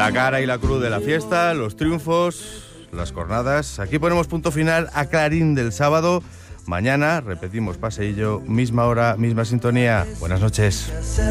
La cara y la cruz de la fiesta, los triunfos, las jornadas. Aquí ponemos punto final a Clarín del sábado. Mañana repetimos paseillo, misma hora, misma sintonía. Buenas noches.